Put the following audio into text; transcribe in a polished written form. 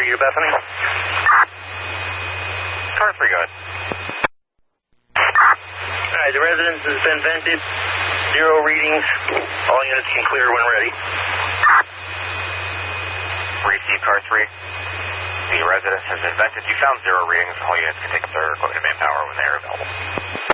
to Bethany. Car 3, go ahead. Alright, the residence has been vented. 0 readings. All units can clear when ready. Receive car 3. The residence has been vented. You found 0 readings. All units can take up their equipment and manpower when they are available.